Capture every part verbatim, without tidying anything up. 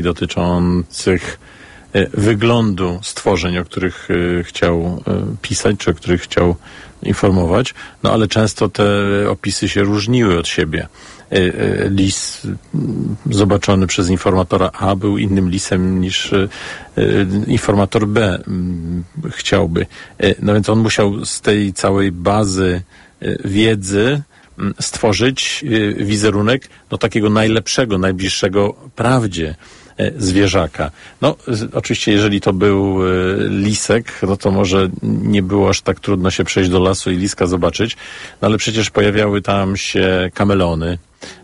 dotyczących wyglądu stworzeń, o których chciał pisać, czy o których chciał informować, no ale często te opisy się różniły od siebie. Lis zobaczony przez informatora A był innym lisem niż informator B chciałby. No więc on musiał z tej całej bazy wiedzy stworzyć wizerunek no takiego najlepszego, najbliższego prawdzie zwierzaka. No, oczywiście, jeżeli to był lisek, no to może nie było aż tak trudno się przejść do lasu i liska zobaczyć, no ale przecież pojawiały tam się kamelony,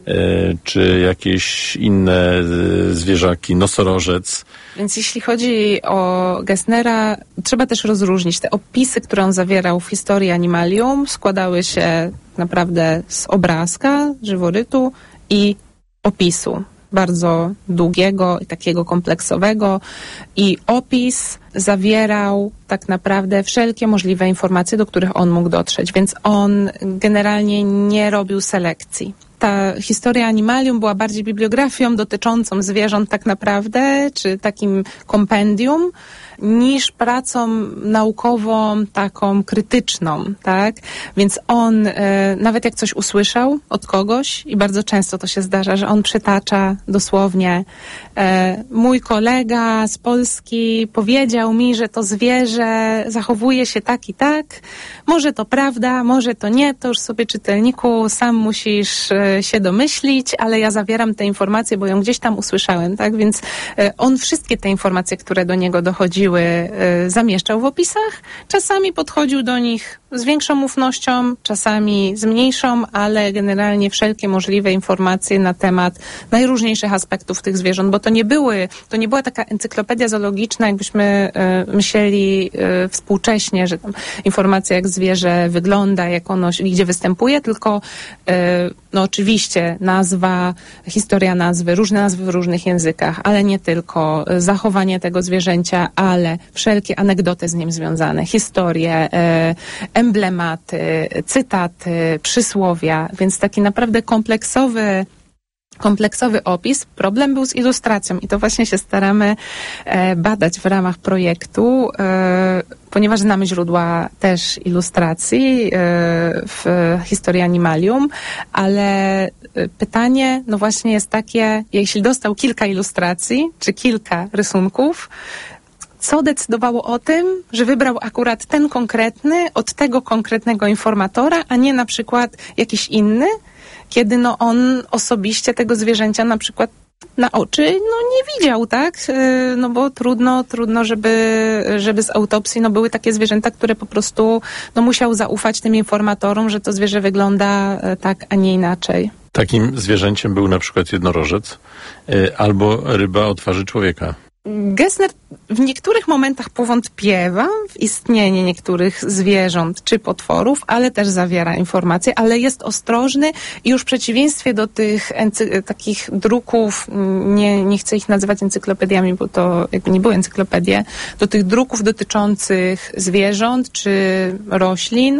czy jakieś inne zwierzaki, nosorożec. Więc jeśli chodzi o Gessnera, trzeba też rozróżnić. Te opisy, które on zawierał w historii Animalium, składały się naprawdę z obrazka, żyworytu i opisu. Bardzo długiego i takiego kompleksowego. I opis zawierał tak naprawdę wszelkie możliwe informacje, do których on mógł dotrzeć. Więc on generalnie nie robił selekcji. Ta historia Animalium była bardziej bibliografią dotyczącą zwierząt tak naprawdę, czy takim kompendium, niż pracą naukową, taką krytyczną, tak? Więc on, e, nawet jak coś usłyszał od kogoś, i bardzo często to się zdarza, że on przytacza dosłownie, e, mój kolega z Polski powiedział mi, że to zwierzę zachowuje się tak i tak, może to prawda, może to nie, to już sobie czytelniku sam musisz e, się domyślić, ale ja zawieram te informacje, bo ją gdzieś tam usłyszałem, tak? Więc e, on wszystkie te informacje, które do niego dochodziły, zamieszczał w opisach. Czasami podchodził do nich z większą ufnością, czasami z mniejszą, ale generalnie wszelkie możliwe informacje na temat najróżniejszych aspektów tych zwierząt, bo to nie były, to nie była taka encyklopedia zoologiczna, jakbyśmy y, myśleli y, współcześnie, że tam informacja, jak zwierzę wygląda, jak ono, gdzie występuje, tylko y, no oczywiście nazwa, historia nazwy, różne nazwy w różnych językach, ale nie tylko, zachowanie tego zwierzęcia, ale wszelkie anegdoty z nim związane, historie, y, emblematy, cytaty, przysłowia, więc taki naprawdę kompleksowy kompleksowy opis. Problem był z ilustracją i to właśnie się staramy e, badać w ramach projektu, e, ponieważ znamy źródła też ilustracji e, w historii Animalium, ale pytanie no właśnie jest takie, jeśli dostał kilka ilustracji, czy kilka rysunków, co decydowało o tym, że wybrał akurat ten konkretny od tego konkretnego informatora, a nie na przykład jakiś inny, kiedy no on osobiście tego zwierzęcia na przykład na oczy no nie widział, tak? No bo trudno, trudno, żeby, żeby z autopsji, no były takie zwierzęta, które po prostu no musiał zaufać tym informatorom, że to zwierzę wygląda tak, a nie inaczej. Takim zwierzęciem był na przykład jednorożec albo ryba o twarzy człowieka. Gessner w niektórych momentach powątpiewa w istnienie niektórych zwierząt czy potworów, ale też zawiera informacje, ale jest ostrożny i już w przeciwieństwie do tych ency- takich druków, nie, nie chcę ich nazywać encyklopediami, bo to jakby nie były encyklopedie, do tych druków dotyczących zwierząt czy roślin,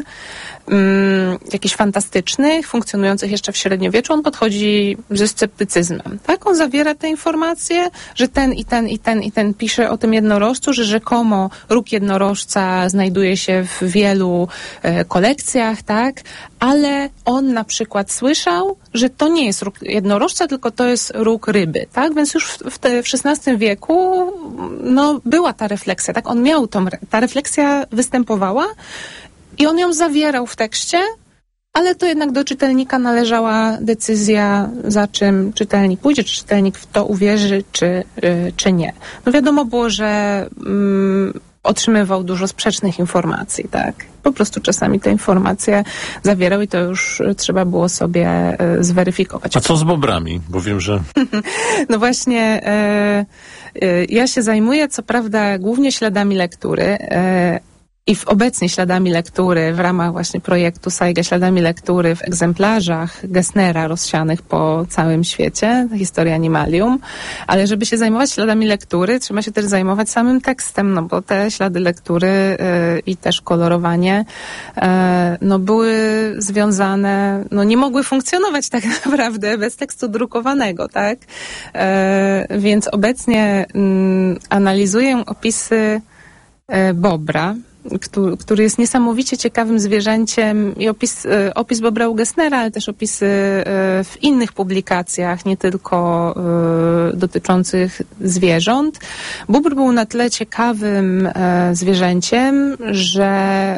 um, jakichś fantastycznych, funkcjonujących jeszcze w średniowieczu, on podchodzi ze sceptycyzmem. Tak? On zawiera te informacje, że ten i ten i ten i ten pisze o tym jednorożcu, że rzekomo róg jednorożca znajduje się w wielu e, kolekcjach, tak? Ale on na przykład słyszał, że to nie jest róg jednorożca, tylko to jest róg ryby, tak? Więc już w, w, te, w szesnastym wieku no, była ta refleksja, tak? On miał tą, ta refleksja występowała i on ją zawierał w tekście, ale to jednak do czytelnika należała decyzja, za czym czytelnik pójdzie, czy czytelnik w to uwierzy, czy, yy, czy nie. No wiadomo było, że mm, otrzymywał dużo sprzecznych informacji, tak. Po prostu czasami te informacje zawierał i to już trzeba było sobie y, zweryfikować. A co z bobrami? Bo wiem, że... No właśnie, y, y, ja się zajmuję, co prawda, głównie śladami lektury, y, i w obecnie śladami lektury w ramach właśnie projektu Sajga śladami lektury w egzemplarzach Gessnera rozsianych po całym świecie, historia animalium, ale żeby się zajmować śladami lektury, trzeba się też zajmować samym tekstem, no bo te ślady lektury yy, i też kolorowanie yy, no były związane, no nie mogły funkcjonować tak naprawdę bez tekstu drukowanego, tak? Yy, więc obecnie yy, analizuję opisy yy, bobra, Który, który jest niesamowicie ciekawym zwierzęciem i opis, opis bobra u Gessnera, ale też opisy w innych publikacjach, nie tylko dotyczących zwierząt. Bóbr był na tyle ciekawym zwierzęciem, że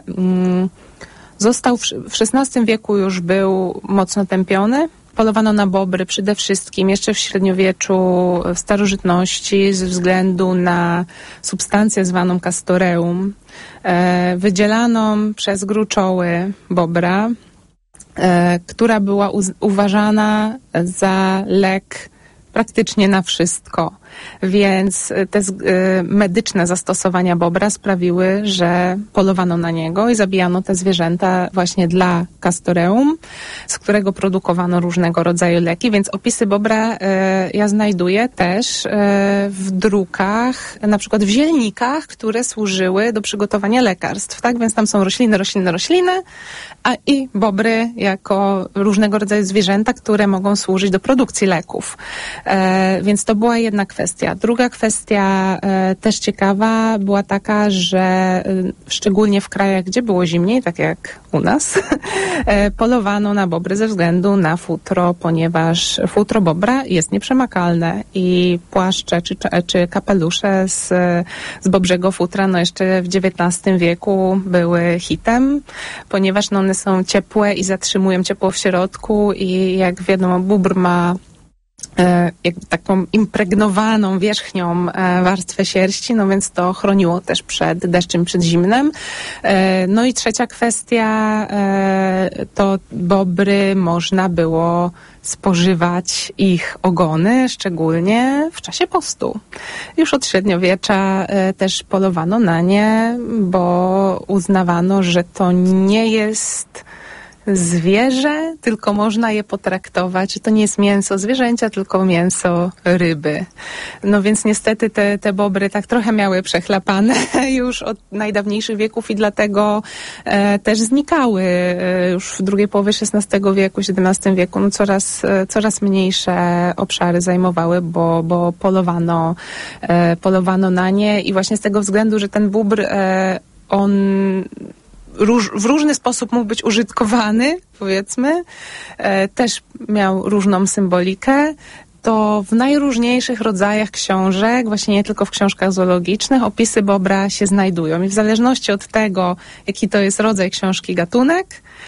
został w szesnastym wieku już był mocno tępiony. Polowano na bobry przede wszystkim jeszcze w średniowieczu, w starożytności ze względu na substancję zwaną castoreum, e, wydzielaną przez gruczoły bobra, e, która była uz- uważana za lek praktycznie na wszystko. Więc te z, y, medyczne zastosowania bobra sprawiły, że polowano na niego i zabijano te zwierzęta właśnie dla castoreum, z którego produkowano różnego rodzaju leki. Więc opisy bobra y, ja znajduję też y, w drukach, na przykład w zielnikach, które służyły do przygotowania lekarstw. Tak? Więc tam są rośliny, rośliny, rośliny, a i bobry jako różnego rodzaju zwierzęta, które mogą służyć do produkcji leków. E, więc to była jedna kwestia. Druga kwestia e, też ciekawa była taka, że e, szczególnie w krajach, gdzie było zimniej, tak jak u nas, e, polowano na bobry ze względu na futro, ponieważ futro bobra jest nieprzemakalne i płaszcze czy, czy kapelusze z, z bobrzego futra no jeszcze w dziewiętnastym wieku były hitem, ponieważ no, one są ciepłe i zatrzymują ciepło w środku i jak wiadomo, bóbr ma e, jakby taką impregnowaną wierzchnią e, warstwę sierści, no więc to chroniło też przed deszczem, przed zimnem. E, no i trzecia kwestia e, to bobry można było spożywać ich ogony, szczególnie w czasie postu. Już od średniowiecza e, też polowano na nie, bo uznawano, że to nie jest zwierzę, tylko można je potraktować, że to nie jest mięso zwierzęcia, tylko mięso ryby. No więc niestety te, te bobry tak trochę miały przechlapane już od najdawniejszych wieków i dlatego e, też znikały e, już w drugiej połowie szesnastego wieku, siedemnastym wieku, no coraz, e, coraz mniejsze obszary zajmowały, bo, bo polowano, e, polowano na nie i właśnie z tego względu, że ten bóbr e, on Róż, w różny sposób mógł być użytkowany, powiedzmy, e, też miał różną symbolikę, to w najróżniejszych rodzajach książek, właśnie nie tylko w książkach zoologicznych, opisy bobra się znajdują. I w zależności od tego, jaki to jest rodzaj książki, gatunek,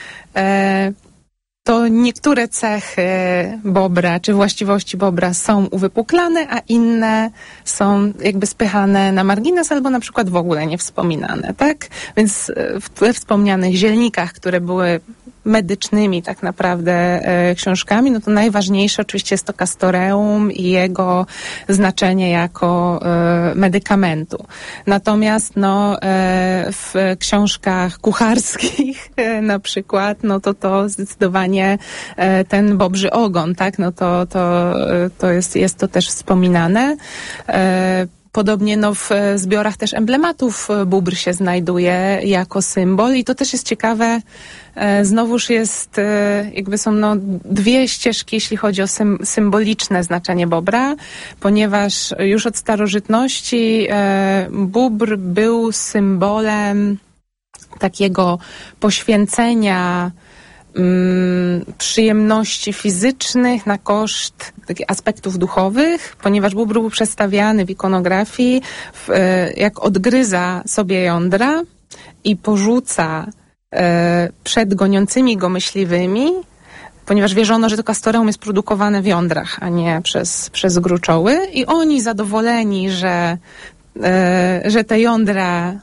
e, to niektóre cechy bobra, czy właściwości bobra są uwypuklane, a inne są jakby spychane na margines albo na przykład w ogóle nie wspominane, tak? Więc we wspomnianych zielnikach, które były medycznymi tak naprawdę e, książkami, no to najważniejsze oczywiście jest to castoreum i jego znaczenie jako e, medykamentu. Natomiast no, e, w książkach kucharskich e, na przykład, no to to zdecydowanie e, ten bobrzy ogon, tak? No to, to, to jest, jest to też wspominane. E, Podobnie no, w zbiorach też emblematów bóbr się znajduje jako symbol i to też jest ciekawe. Znowuż jest, jakby są no, dwie ścieżki, jeśli chodzi o sym, symboliczne znaczenie bobra, ponieważ już od starożytności e, bóbr był symbolem takiego poświęcenia Mm, przyjemności fizycznych na koszt takich aspektów duchowych, ponieważ bóbr był przedstawiany w ikonografii w, jak odgryza sobie jądra i porzuca e, przed goniącymi go myśliwymi, ponieważ wierzono, że to castoreum jest produkowane w jądrach, a nie przez, przez gruczoły i oni zadowoleni, że, e, że te jądra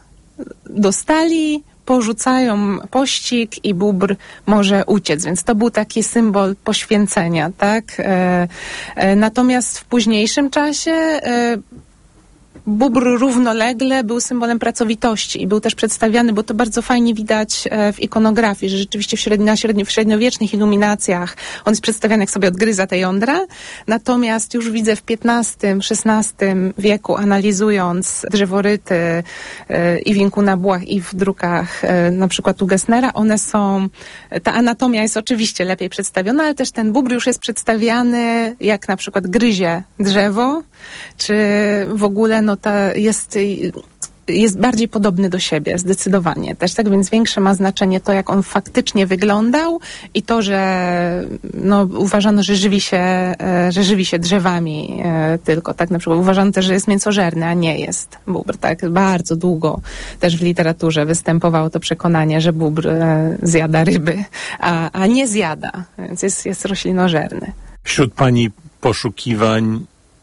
dostali, porzucają pościg i bóbr może uciec, więc to był taki symbol poświęcenia, tak? E, e, natomiast w późniejszym czasie e, bóbr równolegle był symbolem pracowitości i był też przedstawiany, bo to bardzo fajnie widać w ikonografii, że rzeczywiście w, średni, na średni, w średniowiecznych iluminacjach on jest przedstawiany, jak sobie odgryza te jądra. Natomiast już widzę w piętnastym, szesnastym wieku, analizując drzeworyty yy, i w inkunabułach, i w drukach yy, na przykład u Gessnera, one są, ta anatomia jest oczywiście lepiej przedstawiona, ale też ten bóbr już jest przedstawiany, jak na przykład gryzie drzewo, czy w ogóle no ta jest, jest bardziej podobny do siebie, zdecydowanie. Też tak, więc większe ma znaczenie to, jak on faktycznie wyglądał i to, że no, uważano, że żywi się, że żywi się drzewami tylko, tak, na przykład uważano też, że jest mięsożerny, a nie jest bóbr, tak, bardzo długo też w literaturze występowało to przekonanie, że bóbr zjada ryby, a, a nie zjada, więc jest, jest roślinożerny. Wśród pani poszukiwań,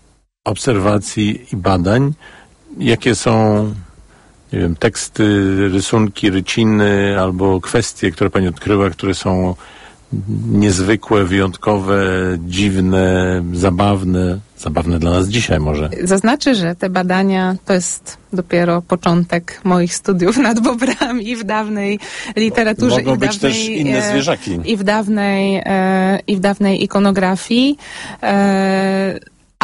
obserwacji i badań, jakie są, nie wiem, teksty, rysunki, ryciny albo kwestie, które pani odkryła, które są niezwykłe, wyjątkowe, dziwne, zabawne, zabawne dla nas dzisiaj może? Zaznaczę, że te badania to jest dopiero początek moich studiów nad bobrami w dawnej literaturze. Mogą i w być dawnej, też inne zwierzaki. I w dawnej, e, i w dawnej ikonografii. E,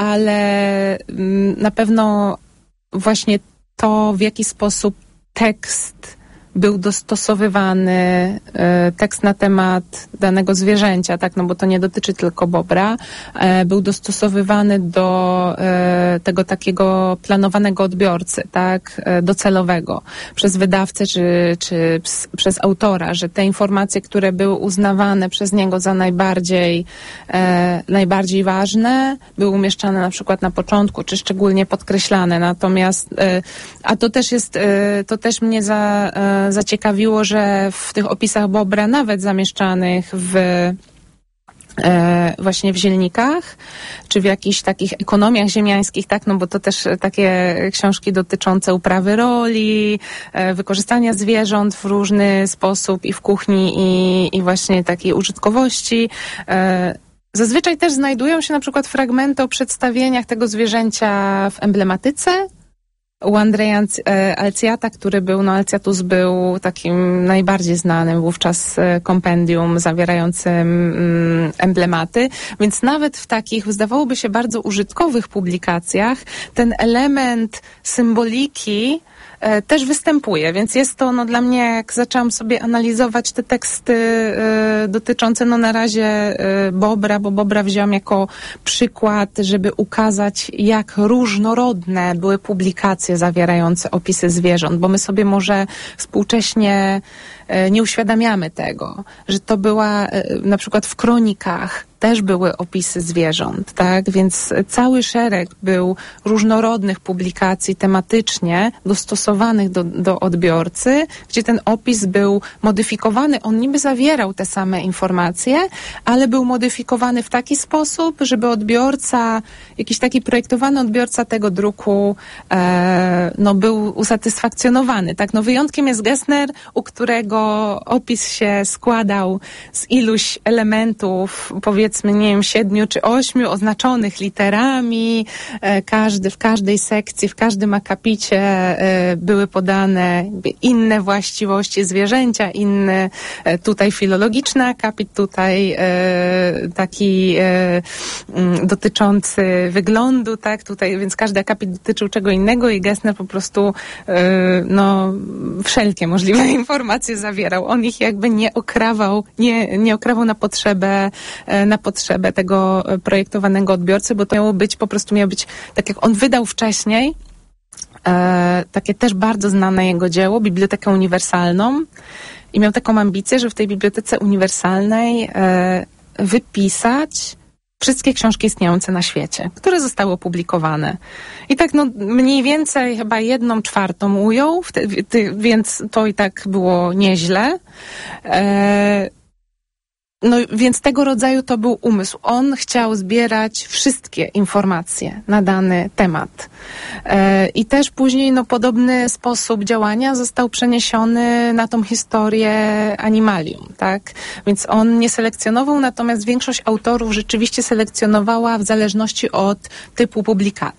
ale na pewno właśnie to, w jaki sposób tekst był dostosowywany, tekst na temat danego zwierzęcia, tak, no bo to nie dotyczy tylko bobra, był dostosowywany do tego takiego planowanego odbiorcy, tak, docelowego, przez wydawcę czy, czy przez autora, że te informacje, które były uznawane przez niego za najbardziej, najbardziej ważne, były umieszczane na przykład na początku, czy szczególnie podkreślane, natomiast, a to też jest, to też mnie za zaciekawiło, że w tych opisach bobra, nawet zamieszczanych w e, właśnie w zielnikach, czy w jakichś takich ekonomiach ziemiańskich, tak, no bo to też takie książki dotyczące uprawy roli, e, wykorzystania zwierząt w różny sposób i w kuchni, i, i właśnie takiej użytkowości. E, zazwyczaj też znajdują się na przykład fragmenty o przedstawieniach tego zwierzęcia w emblematyce. U Andrzeja Alciata, który był, no Alciatus był takim najbardziej znanym wówczas kompendium zawierającym mm, emblematy, więc nawet w takich, zdawałoby się, bardzo użytkowych publikacjach ten element symboliki e, też występuje, więc jest to, no dla mnie, jak zaczęłam sobie analizować te teksty e, dotyczące, no na razie e, bobra, bo bobra wziąłam jako przykład, żeby ukazać, jak różnorodne były publikacje zawierające opisy zwierząt, bo my sobie może współcześnie nie uświadamiamy tego, że to była na przykład w kronikach też były opisy zwierząt, tak? Więc cały szereg był różnorodnych publikacji tematycznie dostosowanych do, do odbiorcy, gdzie ten opis był modyfikowany. On niby zawierał te same informacje, ale był modyfikowany w taki sposób, żeby odbiorca, jakiś taki projektowany odbiorca tego druku e, no, był usatysfakcjonowany, tak? No wyjątkiem jest Gessner, u którego opis się składał z iluś elementów, powiedzmy, nie wiem, siedmiu czy ośmiu oznaczonych literami. E, każdy, w każdej sekcji, w każdym akapicie e, były podane jakby inne właściwości zwierzęcia, inny e, tutaj filologiczny akapit, tutaj e, taki e, m, dotyczący wyglądu, tak, tutaj, więc każdy akapit dotyczył czego innego i Gessner po prostu e, no, wszelkie możliwe informacje zawierał. On ich jakby nie okrawał, nie, nie okrawał na potrzebę, e, na potrzebę tego projektowanego odbiorcy, bo to miało być, po prostu miało być, tak jak on wydał wcześniej, e, takie też bardzo znane jego dzieło, Bibliotekę Uniwersalną, i miał taką ambicję, że w tej Bibliotece Uniwersalnej e, wypisać wszystkie książki istniejące na świecie, które zostały opublikowane. I tak no mniej więcej chyba jedną czwartą ujął, więc to i tak było nieźle. E, No więc tego rodzaju to był umysł. On chciał zbierać wszystkie informacje na dany temat. E, I też później no, podobny sposób działania został przeniesiony na tą historię animalium, tak? Więc on nie selekcjonował, natomiast większość autorów rzeczywiście selekcjonowała w zależności od typu publikacji.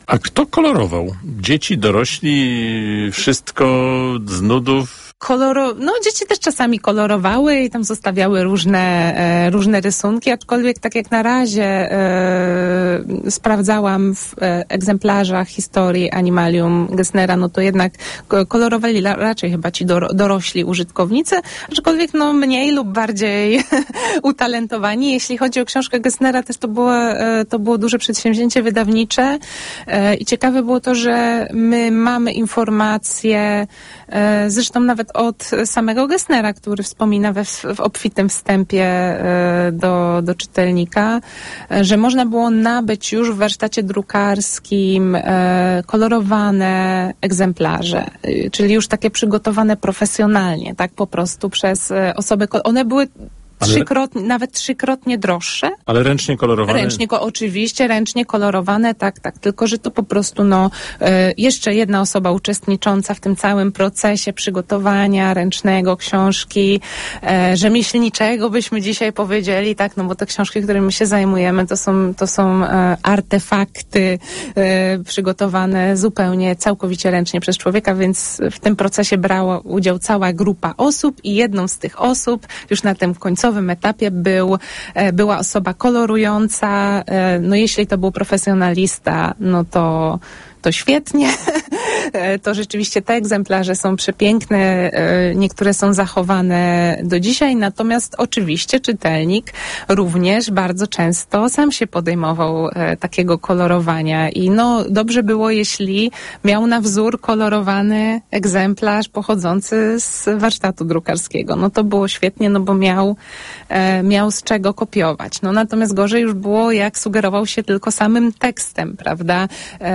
A kto kolorował? Dzieci, dorośli, wszystko z nudów? Koloro... No, dzieci też czasami kolorowały i tam zostawiały różne, e, różne rysunki, aczkolwiek tak jak na razie e, sprawdzałam w e, egzemplarzach historii Animalium Gessnera, no to jednak kolorowali la, raczej chyba ci do, dorośli użytkownicy, aczkolwiek no mniej lub bardziej utalentowani. Jeśli chodzi o książkę Gessnera, też to było, e, to było duże przedsięwzięcie wydawnicze e, i ciekawe było to, że my mamy informacje, e, zresztą nawet od samego Gessnera, który wspomina we, w obfitym wstępie do, do czytelnika, że można było nabyć już w warsztacie drukarskim kolorowane egzemplarze, czyli już takie przygotowane profesjonalnie, tak po prostu przez osoby. One były Trzykrotnie, nawet trzykrotnie droższe. Ale ręcznie kolorowane? Ręcznie, oczywiście, ręcznie kolorowane, tak, tak. Tylko, że to po prostu, no, y, jeszcze jedna osoba uczestnicząca w tym całym procesie przygotowania ręcznego książki, y, rzemieślniczego byśmy dzisiaj powiedzieli, tak, no bo te książki, którymi się zajmujemy, to są, to są y, artefakty y, przygotowane zupełnie, całkowicie ręcznie przez człowieka, więc w tym procesie brała udział cała grupa osób i jedną z tych osób już na tym końcowym etapie był, była osoba kolorująca. No jeśli to był profesjonalista, no to to świetnie. To rzeczywiście te egzemplarze są przepiękne, niektóre są zachowane do dzisiaj, natomiast oczywiście czytelnik również bardzo często sam się podejmował takiego kolorowania i no dobrze było, jeśli miał na wzór kolorowany egzemplarz pochodzący z warsztatu drukarskiego. No to było świetnie, no bo miał, miał z czego kopiować. No natomiast gorzej już było, jak sugerował się tylko samym tekstem, prawda?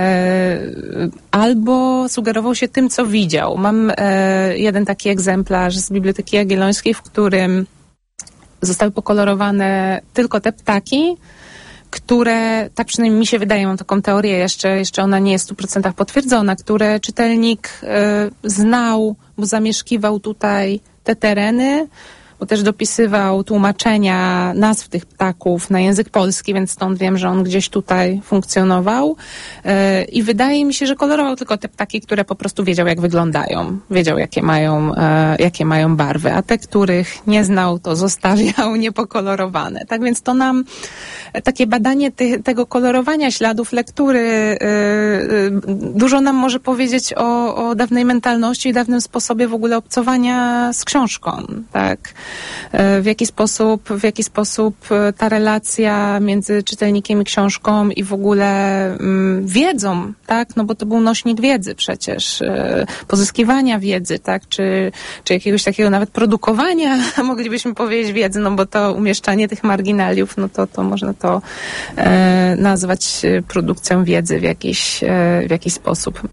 Albo sugerował się tym, co widział. Mam e, jeden taki egzemplarz z Biblioteki Jagiellońskiej, w którym zostały pokolorowane tylko te ptaki, które, tak przynajmniej mi się wydaje, mam taką teorię, jeszcze, jeszcze ona nie jest w stu procentach potwierdzona, które czytelnik e, znał, bo zamieszkiwał tutaj te tereny, bo też dopisywał tłumaczenia nazw tych ptaków na język polski, więc stąd wiem, że on gdzieś tutaj funkcjonował. Yy, I wydaje mi się, że kolorował tylko te ptaki, które po prostu wiedział, jak wyglądają. Wiedział, jakie mają, yy, jakie mają barwy, a te, których nie znał, to zostawiał niepokolorowane. Tak więc to nam takie badanie ty, tego kolorowania śladów lektury yy, yy, dużo nam może powiedzieć o, o dawnej mentalności i dawnym sposobie w ogóle obcowania z książką, tak? W jaki sposób, w jaki sposób ta relacja między czytelnikiem i książką i w ogóle mm, wiedzą, tak? No bo to był nośnik wiedzy przecież, e, pozyskiwania wiedzy, tak? Czy, czy jakiegoś takiego nawet produkowania, moglibyśmy powiedzieć, wiedzy, no bo to umieszczanie tych marginaliów, no to, to można to e, nazwać produkcją wiedzy w jakiś, e, w jakiś sposób.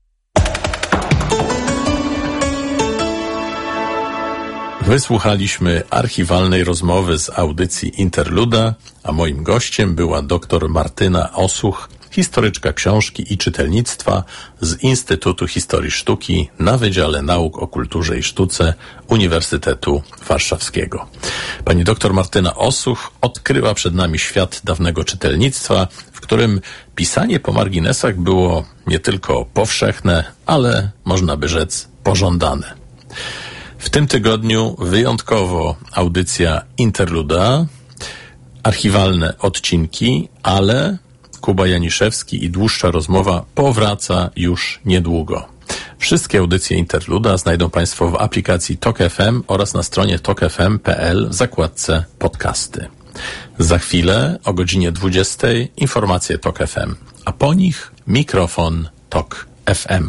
Wysłuchaliśmy archiwalnej rozmowy z audycji Interluda, a moim gościem była dr Martyna Osuch, historyczka książki i czytelnictwa z Instytutu Historii Sztuki na Wydziale Nauk o Kulturze i Sztuce Uniwersytetu Warszawskiego. Pani dr Martyna Osuch odkryła przed nami świat dawnego czytelnictwa, w którym pisanie po marginesach było nie tylko powszechne, ale można by rzec pożądane. W tym tygodniu wyjątkowo audycja Interluda, archiwalne odcinki, ale Kuba Janiszewski i dłuższa rozmowa powraca już niedługo. Wszystkie audycje Interluda znajdą Państwo w aplikacji Tok F M oraz na stronie tok f m kropka p l w zakładce podcasty. Za chwilę o godzinie dwudziestej informacje Tok F M, a po nich mikrofon Tok F M.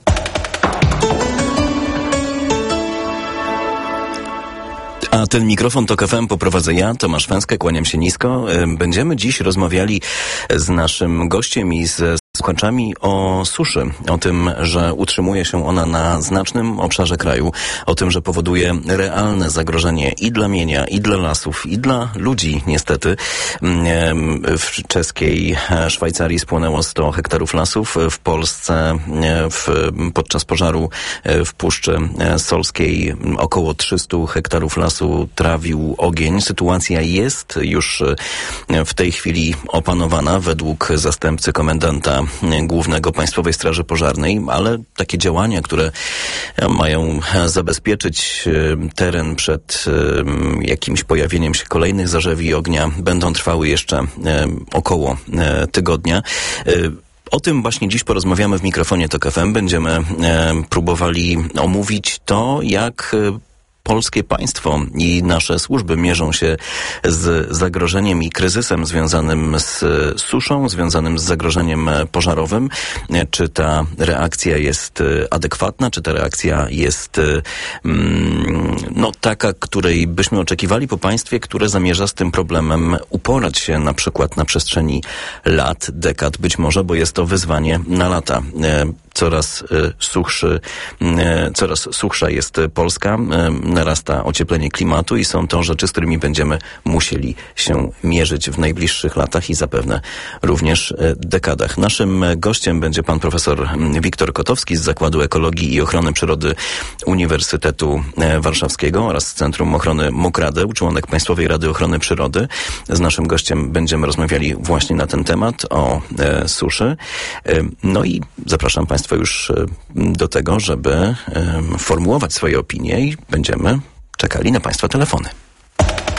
A ten mikrofon Tok F M poprowadzę ja, Tomasz Węskę, kłaniam się nisko. Będziemy dziś rozmawiali z naszym gościem i z słuchaczami o suszy, o tym, że utrzymuje się ona na znacznym obszarze kraju, o tym, że powoduje realne zagrożenie i dla mienia, i dla lasów, i dla ludzi niestety. W czeskiej Szwajcarii spłonęło sto hektarów lasów, w Polsce w, podczas pożaru w Puszczy Solskiej około trzysta hektarów lasu trawił ogień. Sytuacja jest już w tej chwili opanowana według zastępcy komendanta Głównego Państwowej Straży Pożarnej, ale takie działania, które mają zabezpieczyć teren przed jakimś pojawieniem się kolejnych zarzewi ognia, będą trwały jeszcze około tygodnia. O tym właśnie dziś porozmawiamy w mikrofonie Tok F M. Będziemy próbowali omówić to, jak polskie państwo i nasze służby mierzą się z zagrożeniem i kryzysem związanym z suszą, związanym z zagrożeniem pożarowym. Czy ta reakcja jest adekwatna, czy ta reakcja jest no taka, której byśmy oczekiwali po państwie, które zamierza z tym problemem uporać się na przykład na przestrzeni lat, dekad być może, bo jest to wyzwanie na lata. Coraz suchszy, coraz suchsza jest Polska, narasta ocieplenie klimatu i są to rzeczy, z którymi będziemy musieli się mierzyć w najbliższych latach i zapewne również dekadach. Naszym gościem będzie pan profesor Wiktor Kotowski z Zakładu Ekologii i Ochrony Przyrody Uniwersytetu Warszawskiego oraz Centrum Ochrony Mokradeł, członek Państwowej Rady Ochrony Przyrody. Z naszym gościem będziemy rozmawiali właśnie na ten temat, o e, suszy. E, no i zapraszam państwa już do tego, żeby formułować swoje opinie i będziemy czekali na państwa telefony.